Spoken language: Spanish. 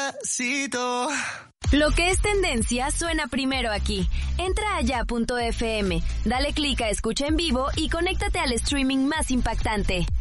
Despacito. Lo que es tendencia suena primero aquí. Entra a ya.fm, dale clic a escucha en vivo y conéctate al streaming más impactante.